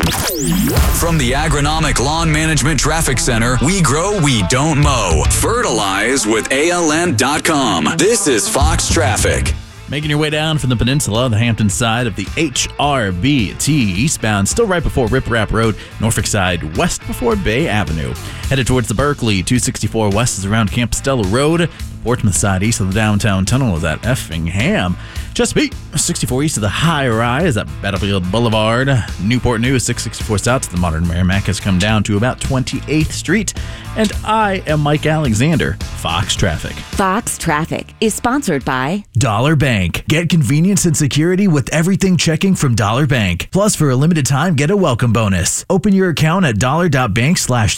From the Agronomic Lawn Management Traffic Center, we grow, we don't mow. Fertilize with ALN.com. This is Fox Traffic. Making your way down from the peninsula, the Hampton side of the HRBT eastbound, still right before Rip Rap Road, Norfolk side west before Bay Avenue. Headed towards the Berkeley, 264 west is around Campostella Road. Portsmouth side east of the downtown tunnel is at Effingham. Chesapeake, 64 east of the High Rise at Battlefield Boulevard. Newport News, 664 south to the modern Merrimack has come down to about 28th Street. And I am Mike Alexander, Fox Traffic. Fox Traffic is sponsored by Dollar Bank. Get convenience and security with everything checking from Dollar Bank. Plus, for a limited time, get a welcome bonus. Open your account at dollar.bank/.